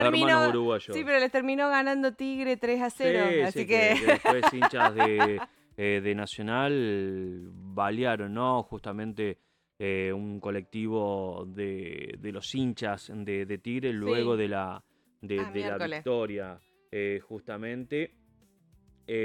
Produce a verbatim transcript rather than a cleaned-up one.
hermanos terminó, uruguayos. sí, pero les terminó ganando Tigre tres a cero, Sí, así sí, que... que, que después hinchas de, eh, de Nacional balearon, ¿no? Justamente eh, un colectivo de, de los hinchas de, de Tigre luego Sí. de la, de, Ah, de la miércoles. victoria, eh, justamente.